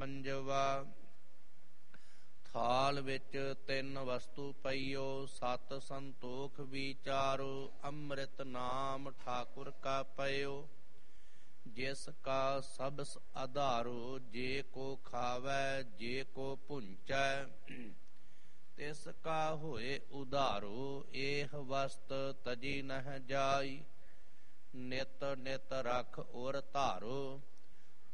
ਪੰਜਵਾ। ਥਾਲ ਵਿੱਚ ਤਿੰਨ ਵਸਤੂ ਪਈਓ, ਸਤ ਸੰਤੋਖ ਵਿਚਾਰੋ। ਅੰਮ੍ਰਿਤ ਨਾਮ ਠਾਕੁਰ ਕਾ ਪਇਓ, ਜਿਸ ਕਾ ਸਬਸ ਆਧਾਰੋ। ਜੇ ਕੋ ਖਾਵੈ ਜੇ ਕੋ ਭੁੰਚੈ, ਤਿਸ ਕਾ ਹੋਏ ਉਧਾਰੋ। ਏਹ ਵਸਤ ਤਜੀ ਨਹਿ ਜਾਈ, ਨਿਤ ਨਿਤ ਰਖ ਔਰ ਧਾਰੋ।